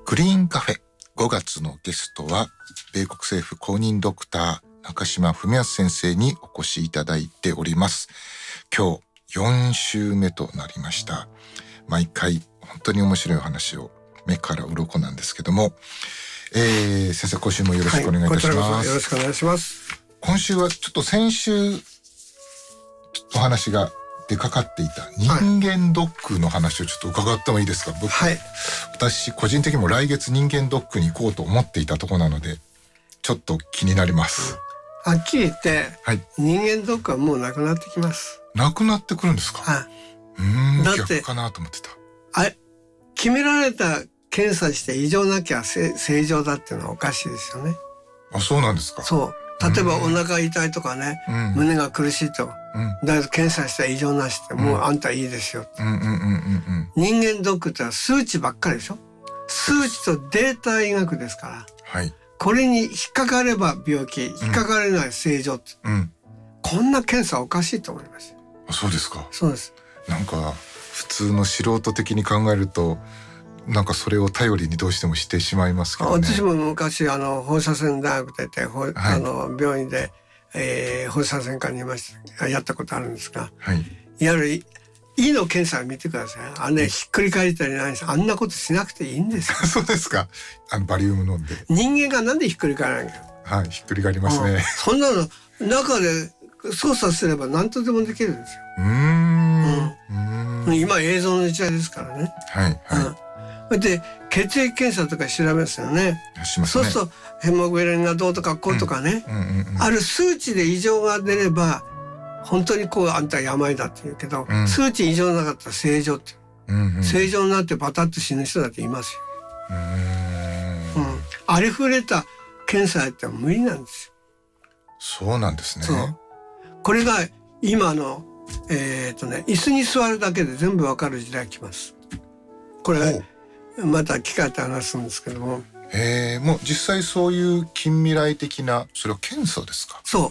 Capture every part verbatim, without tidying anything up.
グリーンカフェ、ごがつのゲストは米国政府公認ドクター中島文康先生にお越しいただいております。今日よん週目となりました。毎回本当に面白いお話を目から鱗なんですけども、えー、先生今週もよろしくお願いいたします。 はい、こちらこそよろしくお願いします。 今週はちょっと先週お話が出かかっていた人間ドックの話をちょっと伺ってもいいですか？僕、はい、私個人的にも来月人間ドックに行こうと思っていたところなのでちょっと気になります。 はっきり言って、はい、人間ドックはもうなくなってきます。 なくなってくるんですか？ はい、 うーん、だって逆かなと思ってた。 あ、決められた検査して異常なきゃ正常だっていうのはおかしいですよね。あ、そうなんですか？そう。例えばお腹痛いとかね、うん、胸が苦しいと、うん、だけど検査したら異常なしって、うん、もうあんたいいですよって。人間ドックってのは数値ばっかりでしょ。数値とデータ医学ですから、はい、これに引っかかれば病気、引っかかれない正常って、うん、こんな検査おかしいと思います。 あ、そうですか？ そうです。 なんか普通の素人的に考えるとなんかそれを頼りにどうしてもしてしまいますけどね。 私も昔あの放射線大学出て、はい、あの病院で、えー、放射線科にいましたやったことあるんですが、はい、いわゆる胃の検査を見てください。あれ、ね、ひっくり返ったりないし、あんなことしなくていいんですよ。 そうですか？あのバリウム飲んで。 人間がなんでひっくり返らないの？ はい、ひっくり返りますね。 そんなの中で操作すれば何とでもできるんですよ。うーん、うん、今映像の時代ですからね。はいはい。うんで血液検査とか調べますよね。しますね。そうするとヘモグロビンがどうとかこうとかね、うんうんうんうん、ある数値で異常が出れば本当にこうあんた病だって言うけど、うん、数値異常なかったら正常って、うんうん、正常になってバタッと死ぬ人だっていますよ。うーん、うん、ありふれた検査やっても無理なんですよ。そうなんですね。そうこれが今のえー、っとね椅子に座るだけで全部わかる時代が来ます。これまた機会と話すんですけども、 えー、もう実際そういう近未来的なそれは検査ですか？そう、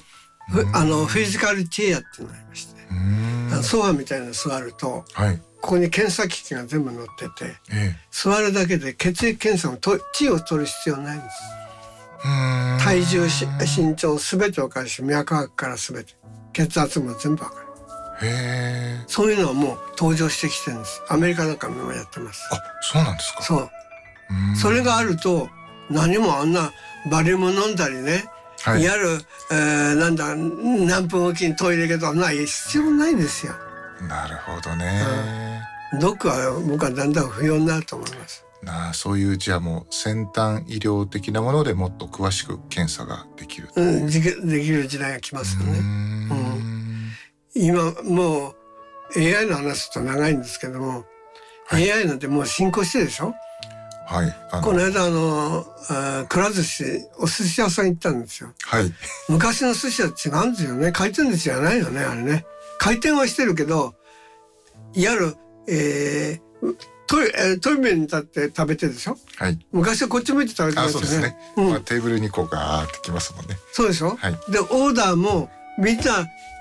あのフィジカルチェアっていうのがありまして、ね、ソファみたいなの座ると、はい、ここに検査機器が全部載ってて、えー、座るだけで血液検査もと血を取る必要ないんです。うーん、体重身長すべて分かるし脈拍からすべて血圧も全部分かる。へー、そういうのはもう登場してきてるんです。アメリカなんかもやってます。 あ、そうなんですか？そう。 うそれがあると何もあんなバリウム飲んだりね、はい、やる、えー、なんだ何分おきにトイレ行けとない必要ないですよ。 なるほどね、 うん、ドックは僕はだんだん不要になると思います。 なあ、そういうじゃあもう先端医療的なものでもっと詳しく検査ができる、 うん、できる時代が来ますよね。うん、今もう エーアイ の話すと長いんですけども、はい、エーアイ なんてもう進行してるでしょ。はい、あのこの間あのあくら寿司お寿司屋さん行ったんですよ。はい、昔の寿司は違うんですよね。回転寿司じゃないよね、あれね。回転はしてるけどいわゆる、えー、トイレトイレに立って食べてるでしょ。はい、昔はこっち向いて食べてましたね。あ、そうですね、うん、まあ、テーブルにこうガーってきますもんね。そうでしょ、はい、でオーダーもみんな